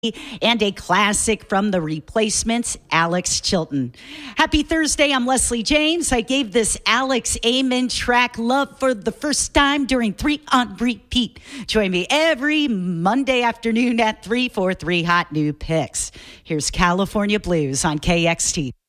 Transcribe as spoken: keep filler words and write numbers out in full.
and a classic from The Replacements, Alex Chilton. Happy Thursday, I'm Leslie James. I gave this Alex Amen track love for the first time during three on repeat. Join me every Monday afternoon at three for three hot new picks. Here's California Blues on K X T.